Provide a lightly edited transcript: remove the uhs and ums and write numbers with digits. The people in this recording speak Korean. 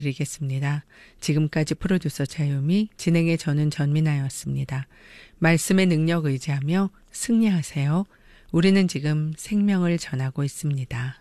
드리겠습니다. 지금까지 프로듀서 차요미, 진행의 저는 전민아였습니다. 말씀의 능력 의지하며 승리하세요. 우리는 지금 생명을 전하고 있습니다.